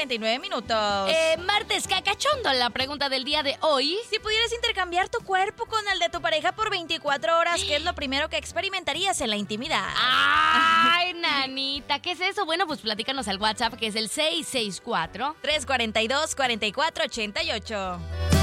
9:49. Martes cacachondo, la pregunta del día de hoy. Si pudieras intercambiar tu cuerpo con el de tu pareja por 24 horas, ¿qué es lo primero que experimentarías en la intimidad? ¡Ay, nanita! ¿Qué es eso? Bueno, pues platícanos al WhatsApp, que es el 664 342-4488.